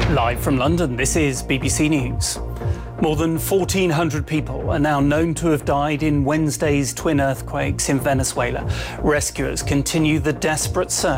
Live from London, this is BBC News. More than 1,400 people are now known to have died in Wednesday's twin earthquakes in Venezuela. Rescuers continue the desperate search